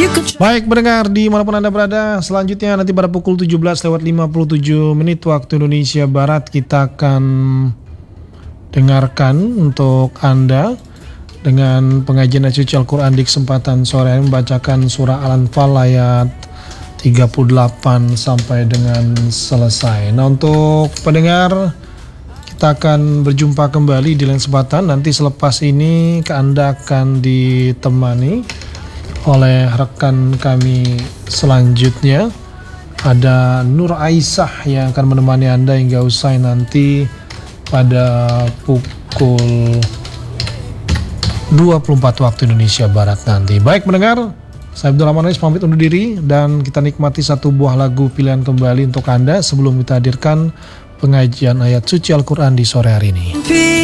Baik pendengar dimanapun Anda berada, selanjutnya nanti pada pukul 17:57 waktu Indonesia Barat kita akan dengarkan untuk Anda dengan pengajian ayat suci Al-Quran di kesempatan sore hari, membacakan surah Al-Anfal ayat 38 sampai dengan selesai. Nah, untuk pendengar, kita akan berjumpa kembali di lain kesempatan. Nanti selepas ini Anda akan ditemani oleh rekan kami selanjutnya. Ada Nur Aisyah yang akan menemani Anda hingga usai nanti pada pukul 24 waktu Indonesia Barat nanti. Baik mendengar, saya Abdul Rahman Rais pamit undur diri dan kita nikmati satu buah lagu pilihan kembali untuk Anda sebelum kita hadirkan pengajian ayat suci Al-Quran di sore hari ini.